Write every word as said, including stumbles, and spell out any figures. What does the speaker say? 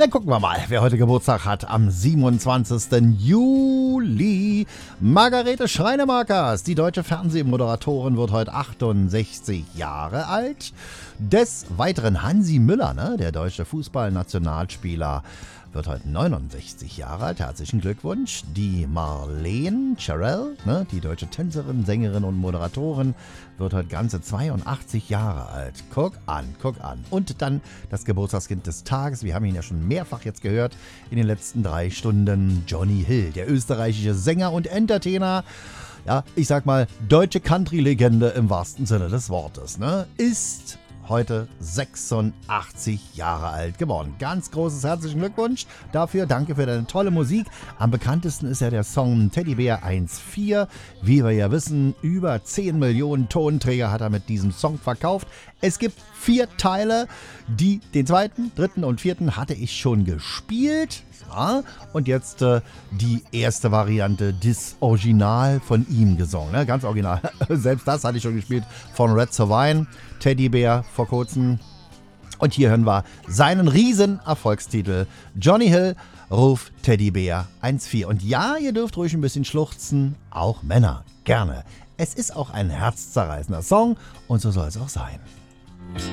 Dann gucken wir mal, wer heute Geburtstag hat. Am siebenundzwanzigsten Juli. Margarete Schreinemakers, die deutsche Fernsehmoderatorin, wird heute achtundsechzig Jahre alt. Des Weiteren Hansi Müller, ne, der deutsche Fußballnationalspieler, wird heute neunundsechzig Jahre alt. Herzlichen Glückwunsch. Die Marlene Cherell, ne, die deutsche Tänzerin, Sängerin und Moderatorin, wird heute ganze zweiundachtzig Jahre alt. Guck an, guck an. Und dann das Geburtstagskind des Tages. Wir haben ihn ja schon mehrfach jetzt gehört in den letzten drei Stunden. Johnny Hill, der österreichische Sänger und Entertainer. Ja, ich sag mal, deutsche Country-Legende im wahrsten Sinne des Wortes, ne, ist heute sechsundachtzig Jahre alt geworden. Ganz großes herzlichen Glückwunsch dafür. Danke für deine tolle Musik. Am bekanntesten ist ja der Song Teddybär eins vier. Wie wir ja wissen, über zehn Millionen Tonträger hat er mit diesem Song verkauft. Es gibt vier Teile. Die, den zweiten, dritten und vierten hatte ich schon gespielt. Ja, und jetzt äh, die erste Variante, das Original von ihm gesungen. Ne? Ganz original. Selbst das hatte ich schon gespielt von Red Sovine. Teddybär vor kurzem. Und hier hören wir seinen riesen Erfolgstitel. Johnny Hill, Ruf Teddybär eins vier. Und ja, ihr dürft ruhig ein bisschen schluchzen. Auch Männer. Gerne. Es ist auch ein herzzerreißender Song und so soll es auch sein.